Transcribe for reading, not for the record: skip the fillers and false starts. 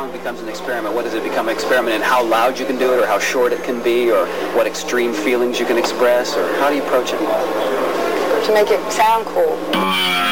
song becomes an experiment? What does it become an experiment in? How loud you can do it, or how short it can be, or what extreme feelings you can express, or how do you approach it? To make it sound cool.